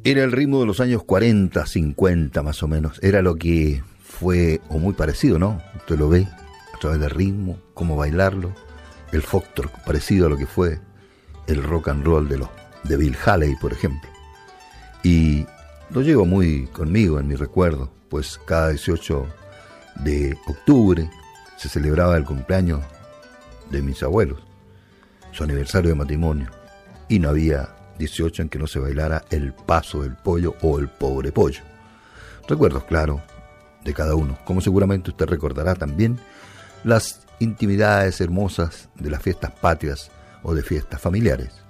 Era el ritmo de los años 40, 50 más o menos. Era lo que fue, o muy parecido, ¿no? Usted lo ve a través del ritmo, cómo bailarlo. El foxtrot parecido a lo que fue el rock and roll de Bill Haley, por ejemplo. Y lo llevo muy conmigo en mi recuerdo, pues cada 18 de octubre se celebraba el cumpleaños de mis abuelos, su aniversario de matrimonio, y no había 18 en que no se bailara el paso del pollo o el pobre pollo. Recuerdos, claro, de cada uno, como seguramente usted recordará también las intimidades hermosas de las fiestas patrias o de fiestas familiares.